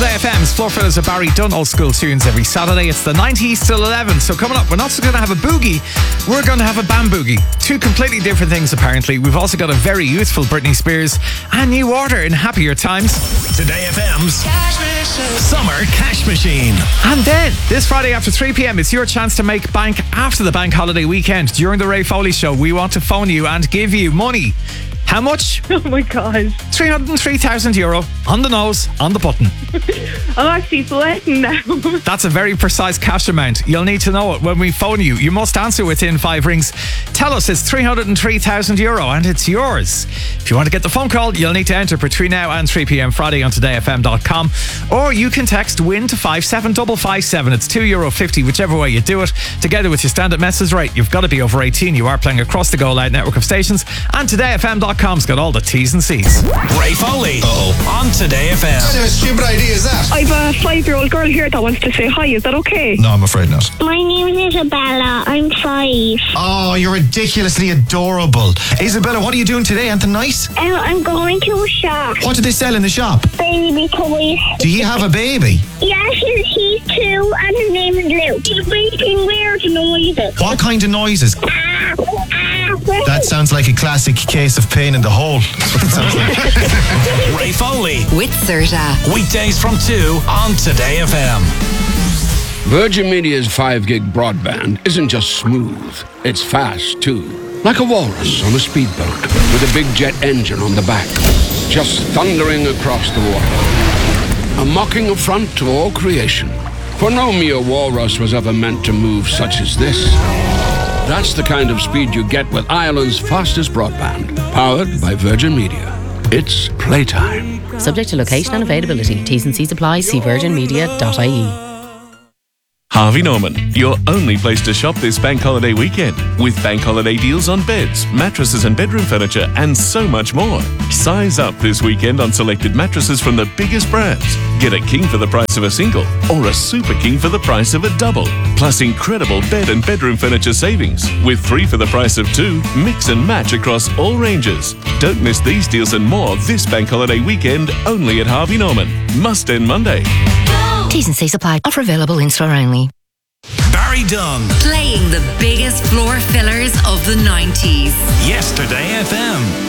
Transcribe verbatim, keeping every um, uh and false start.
Today F M's Floor Fillers of Barry Dunn old school tunes every Saturday. It's the nineties till eleven. So coming up, we're not just going to have a boogie, we're going to have a bamboogie. Two completely different things apparently. We've also got a very youthful Britney Spears and New Order in happier times. Today F M's Summer Cash Machine. And then this Friday after three p.m. it's your chance to make bank after the bank holiday weekend. During the Ray Foley Show, we want to phone you and give you money. How much? Oh my God. three hundred three thousand euro on the nose, on the button. I'm actually sweating now. That's a very precise cash amount. You'll need to know it when we phone you. You must answer within five rings. Tell us it's three hundred three thousand euro and it's yours. If you want to get the phone call, you'll need to enter between now and three p.m. Friday on today f m dot com, or you can text WIN to five seven five five seven. It's two euro fifty, whichever way you do it. Together with your standard message rate, you've got to be over eighteen. You are playing across the Go Loud network of stations, and today f m dot com's got all the T's and C's. Ray Foley. Uh-oh. On Today F M. What kind of a stupid idea is that? I've a five-year-old girl here that wants to say hi. Is that okay? No, I'm afraid not. My name is Isabella. I'm five. Oh, you're ridiculously adorable. Isabella, what are you doing today? Anything nice? Um, I'm going to a shop. What do they sell in the shop? Baby toys. Do you have a baby? Yes, he's, he's two, and his name is Luke. He's making weird noises. What kind of noises? Ah, ah. That sounds like a classic case of pain in the hole. That's what it sounds like. Ray Foley. With Serta. Weekdays from two on Today F M. Virgin Media's five gig broadband isn't just smooth, it's fast too. Like a walrus on a speedboat with a big jet engine on the back, just thundering across the water. A mocking affront to all creation. For no mere walrus was ever meant to move such as this. That's the kind of speed you get with Ireland's fastest broadband, powered by Virgin Media. It's playtime. Subject to location and availability. T's and C's apply. See virgin media dot I E. Harvey Norman, your only place to shop this bank holiday weekend, with bank holiday deals on beds, mattresses and bedroom furniture, and so much more. Size up this weekend on selected mattresses from the biggest brands. Get a king for the price of a single, or a super king for the price of a double. Plus incredible bed and bedroom furniture savings, with three for the price of two. Mix and match across all ranges. Don't miss these deals and more this bank holiday weekend, only at Harvey Norman. Must end Monday. T's and C's apply. Offer available in store only. Barry Dunn. Playing the biggest floor fillers of the nineties. Yesterday F M.